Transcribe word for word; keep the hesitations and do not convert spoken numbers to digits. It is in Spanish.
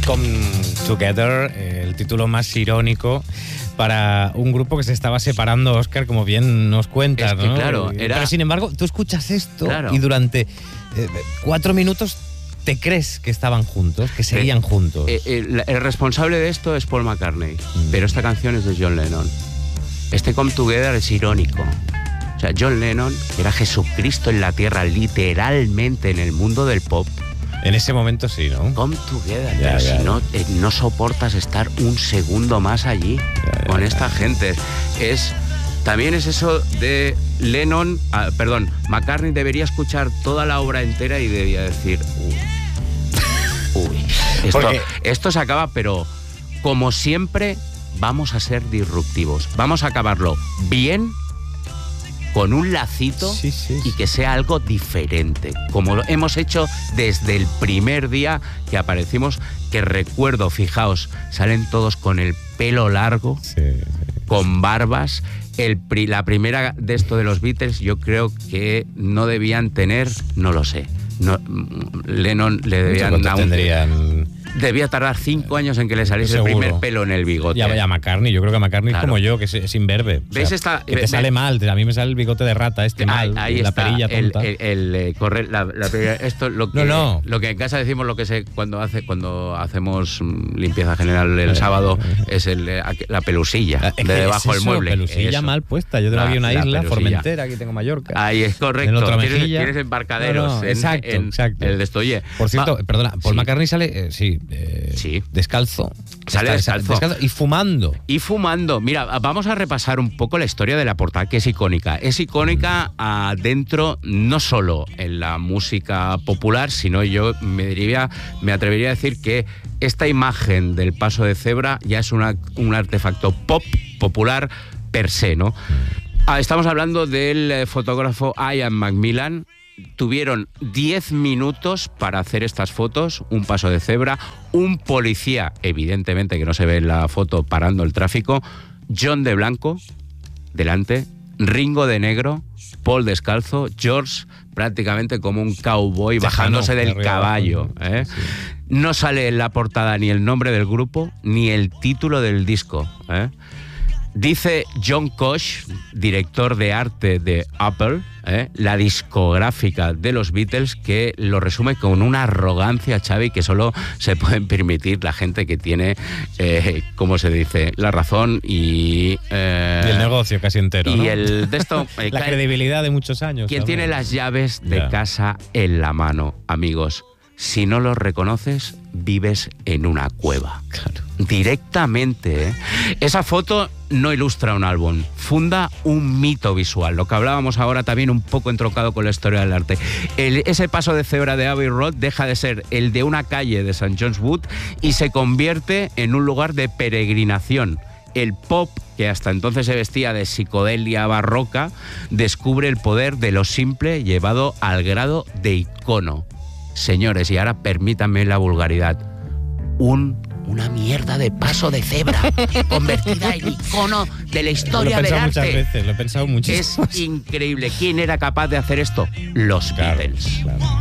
Come Together, el título más irónico para un grupo que se estaba separando, Óscar, como bien nos cuentas, es que, ¿no? Claro, era... Pero sin embargo, tú escuchas esto claro. y durante eh, cuatro minutos te crees que estaban juntos, que seguían sí. juntos. Eh, el, el responsable de esto es Paul McCartney, mm. pero esta canción es de John Lennon. Este Come Together es irónico. O sea, John Lennon era Jesucristo en la tierra, literalmente en el mundo del pop. En ese momento sí, ¿no? Come Together, ya, pero ya, si no, eh, no soportas estar un segundo más allí ya, ya, con ya. esta gente. Es, también es eso de Lennon, ah, perdón, McCartney debería escuchar toda la obra entera y debía decir, uy, uy esto, Porque... esto se acaba, pero como siempre vamos a ser disruptivos. Vamos a acabarlo bien, con un lacito sí, sí, sí. y que sea algo diferente, como lo hemos hecho desde el primer día que aparecimos, que recuerdo, fijaos, salen todos con el pelo largo, sí, sí. con barbas. El, la primera de esto de los Beatles, yo creo que no debían tener, no lo sé, no, Lennon le debían... tendrían... Debía tardar cinco años en que le saliese Seguro. el primer pelo en el bigote. Ya vaya McCartney, yo creo que McCartney claro. es como yo, que es, es imberbe. ¿Ves o sea, esta? Que te ve, sale mal, a mí me sale el bigote de rata este ahí, mal, ahí la está, perilla tonta. El, el, el, correr, la, la perilla, esto lo que, no, no. lo que en casa decimos, lo que sé cuando hace cuando hacemos limpieza general el sábado, es el, la pelusilla es de debajo es del mueble. Pelusilla eso. mal puesta. Yo tengo la, aquí una isla, pelusilla. Formentera, aquí tengo Mallorca. Ahí es correcto. Tienes, mejilla. tienes embarcaderos. No, no, en, exacto, en, exacto. El de esto, oye. Por cierto, va, perdona, Paul sí. McCartney sale, eh, sí, eh, sí, descalzo. Sale descalzo. descalzo. Y fumando. Y fumando. Mira, vamos a repasar un poco la historia de la portada, que es icónica. Es icónica adentro, no solo en la música popular, sino yo me, diría, me atrevería a decir que esta imagen del paso de cebra ya es una, un artefacto pop popular per se, ¿no? Ah, estamos hablando del fotógrafo Ian McMillan. Tuvieron diez minutos para hacer estas fotos, un paso de cebra, un policía, evidentemente que no se ve en la foto, parando el tráfico, John de blanco, delante, Ringo de negro, Paul descalzo, George prácticamente como un cowboy bajándose del caballo. ¿eh? Sí. No sale en la portada ni el nombre del grupo, ni el título del disco. ¿eh? Dice John Koch, director de arte de Apple, ¿eh? la discográfica de los Beatles, que lo resume con una arrogancia, Xavi, que solo se pueden permitir la gente que tiene, eh, ¿cómo se dice?, la razón y... Eh, y el negocio casi entero, Y ¿no? el de esto... Eh, la credibilidad de muchos años. Quien también. tiene las llaves de yeah. casa en la mano, amigos. Si no los reconoces, vives en una cueva. Claro. Directamente, ¿eh? Esa foto no ilustra un álbum, funda un mito visual, lo que hablábamos ahora también un poco entroncado con la historia del arte. El, ese paso de cebra de Abbey Road deja de ser el de una calle de Saint John's Wood y se convierte en un lugar de peregrinación. El pop, que hasta entonces se vestía de psicodelia barroca, descubre el poder de lo simple llevado al grado de icono. Señores, y ahora permítanme la vulgaridad, un una mierda de paso de cebra convertida en icono de la historia del arte. Lo he pensado muchas veces, lo he pensado muchísimo. Es increíble. ¿Quién era capaz de hacer esto? Los claro, Beatles. Claro.